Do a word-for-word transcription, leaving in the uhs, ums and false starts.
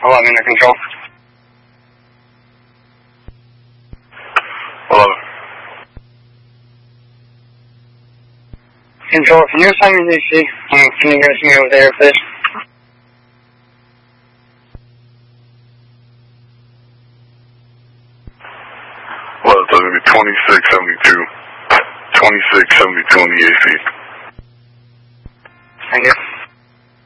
eleven to control. eleven. Control, can you assign me D C? Um, can you guys meet over there, please? Well, it's going to be twenty-six seventy-two. twenty-six seventy-two on the A C. Thank you.